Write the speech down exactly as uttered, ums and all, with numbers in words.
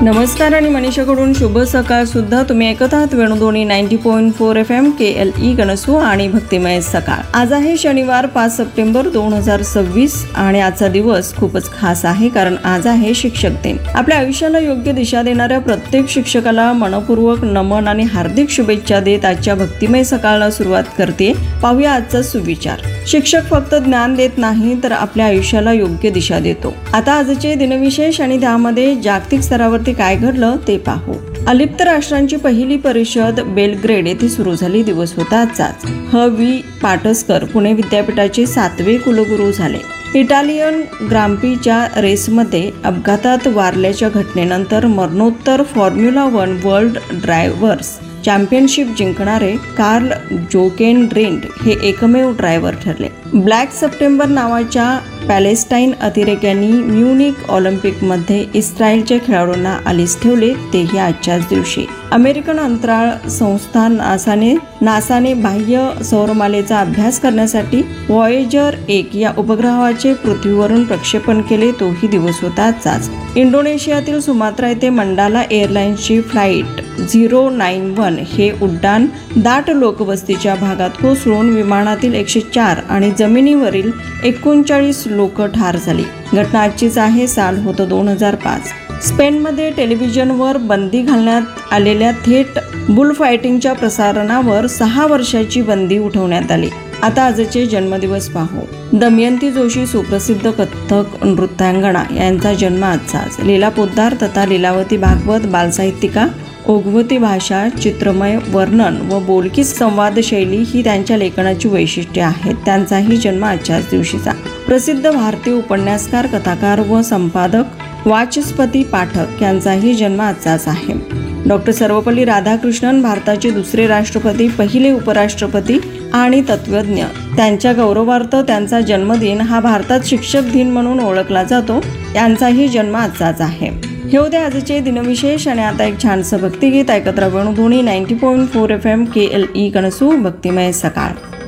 नमस्कार आणि मनीषाकडून शुभ सकाळ सुद्धा तुम्ही ऐकत आहात Venudhwani ninety point four F M के एल ई गणसू आणि भक्तिमय सकाळ. आज आहे शनिवार पाच सप्टेंबर दोन हजार सव्वीस आणि आजचा दिवस खूपच खास आहे कारण आज आहे शिक्षक दिन. आपल्या आयुष्याला योग्य दिशा देणाऱ्या प्रत्येक शिक्षकाला मनपूर्वक नमन आणि हार्दिक शुभेच्छा देत आजच्या भक्तिमय सकाळला सुरुवात करते. पाहूया आजचा सुविचार. शिक्षक फक्त ज्ञान देत नाही तर आपल्या आयुष्याला योग्य दिशा देतो. आता आजचे दिनविशेष आणि त्यामध्ये जागतिक स्तरावरती काय घडलं ते पाहू. अलिप्त राष्ट्रांची पहिली परिषद बेलग्रेड येथे सुरू झाली. दिवस होता आजचाच. ह वी पाटसकर पुणे विद्यापीठाचे सातवे कुलगुरू झाले. इटालियन ग्रांप्रीच्या रेसमध्ये अपघातात वारल्याच्या घटनेनंतर मरणोत्तर formula one world drivers championship जिंकणारे Carl जोकेनड्रेंट हे एकमेव ड्रायव्हर ठरले. ब्लॅक सप्टेंबर नावाच्या पॅलेस्टाईन अतिरेक्यांनी म्युनिक ऑलिम्पिकमध्ये इस्रायलच्या खेळाडूंना आलीस ठेवले, तेही आजच्याच दिवशी. अमेरिकन अंतराळ संस्था नासाने नासाने बाह्य सौरमालेचा अभ्यास करण्यासाठी व्हॉयेजर एक या उपग्रहाचे पृथ्वीवरून प्रक्षेपण केले, तोही दिवस होता आजचाच. इंडोनेशियातील सुमात्रा येथे mandala एअरलाइन्सची flight zero nine one हे उड्डाण दाट लोकवस्तीच्या भागात कोसळून विमानातील एकशे चार आणि जमिनीवरील एकोणचाळीस लोक ठार झाली. घटना आजचीच आहे. साल होतं दोन हजार पाच. स्पेनमध्ये टेलिव्हिजनवर बंदी घालण्यात आलेल्या थेट बुलफायटिंगच्या प्रसारणावर सहा वर्षाची बंदी उठवण्यात आली. आता आजचे जन्मदिवस पाहू. दमयंती जोशी सुप्रसिद्ध कथ्थक नृत्यांगना यांचा जन्म आजचाच. लीला पोद्दार तथा लीलावती भागवत बालसाहित्यिका. ओघवती भाषा, चित्रमय वर्णन व बोलकी संवाद शैली ही त्यांच्या लेखनाची वैशिष्ट्ये आहेत. त्यांचाही जन्म आजच्याच दिवशीचा. प्रसिद्ध भारतीय उपन्यासकार, कथाकार व संपादक वाचस्पती पाठक यांचाही जन्म आजचाच आहे. डॉक्टर सर्वपल्ली राधाकृष्णन भारताचे दुसरे राष्ट्रपती, पहिले उपराष्ट्रपती आणि तत्वज्ञ. त्यांच्या गौरवार्थ त्यांचा जन्मदिन हा भारतात शिक्षक दिन म्हणून ओळखला जातो. यांचाही जन्म आजचाच आहे. हे होते आजचे दिनविशेष आणि आता एक छानसं भक्तिगीत ऐकत राहा. Venudhwani ninety point four F M के एल ई गणसू भक्तिमय सकाळ.